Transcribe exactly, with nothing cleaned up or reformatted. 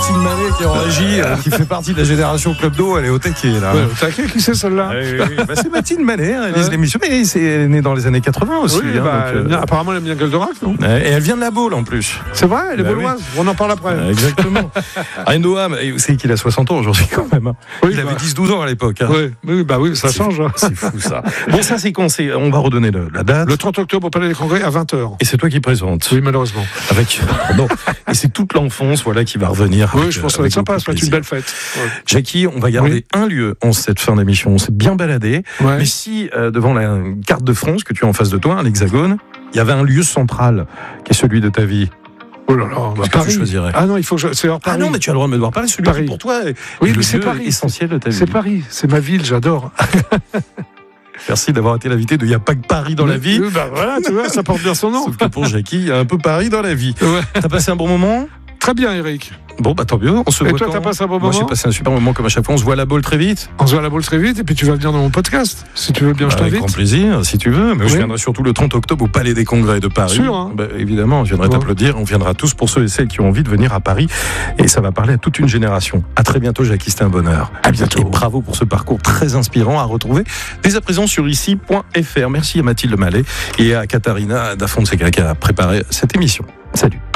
Mathilde Mallet qui est en régie, euh, qui fait partie de la génération Club d'eau, elle est au taquet là. Ouais, au taquet, qui c'est celle-là? Oui, oui, oui. Bah, c'est Mathilde Mallet, elle réalise Ouais. l'émission, mais c'est elle est née dans les années quatre-vingts aussi. Oui, hein, bah, donc, elle aime euh, bien- apparemment, elle aime bien Goldorak, non? Et elle vient de la Baule en plus. C'est vrai, elle est Bah bauloise. On en parle après. Euh, exactement. Renoam, vous savez qu'il a soixante ans aujourd'hui quand même. Hein. Oui, Il bah. avait dix douze ans à l'époque. Hein. Oui, oui, bah oui, ça C'est- change. hein. C'est fou ça. Bon, ça c'est quand c'est. On va redonner le- la date. Le trente octobre au Palais des Congrès à vingt heures. Et c'est toi qui présentes. Oui, malheureusement. Avec. Non. Et c'est toute l'enfance, voilà, qui va revenir. Oui, avec, je pense que ça va avec être sympa, beaucoup ça va être de une plaisir. belle fête. Ouais. Jackie, on va garder Oui. un lieu en cette fin d'émission. On s'est bien baladé. Ouais. Mais si, euh, devant la carte de France que tu as en face de toi, l'Hexagone, il y avait un lieu central qui est celui de ta vie. Oh là là, bah, Qu'est-ce que Paris. tu choisirais? Ah non, il faut que je... c'est hors Ah Paris. non, mais tu as le droit de me devoir parler, celui Paris. qui pour toi est Oui, le mais c'est lieu Paris. essentiel de ta vie. C'est Paris, c'est ma ville, j'adore. Merci d'avoir été l'invité de Il n'y a pas que Paris dans la vie. Oui, bah voilà, tu vois, ça porte bien son nom. Sauf que pour Jackie, il y a un peu Paris dans la vie. Ouais. T'as passé un bon moment? Très bien, Eric. Bon, bah tant mieux. On se Et voit toi, quand t'as passé un bon Moi, j'ai moment? passé un super moment comme à chaque fois. On se voit à la Baule très vite. On se voit à la boule très vite et puis tu vas venir dans mon podcast. Si tu veux bien, je Avec t'invite. grand plaisir, si tu veux. Mais Oui. je viendrai surtout le trente octobre au Palais des Congrès de Paris. Sûr, hein. Bah, évidemment, je viendrai Bon. t'applaudir. On viendra tous pour ceux et celles qui ont envie de venir à Paris. Et ça va parler à toute une génération. À très bientôt, Jackie. C'était un bonheur. À bientôt. Et bravo pour ce parcours très inspirant à retrouver dès à présent sur ici point f r. Merci à Mathilde Mallet et à Katharina da Fonseca qui a préparé cette émission. Salut.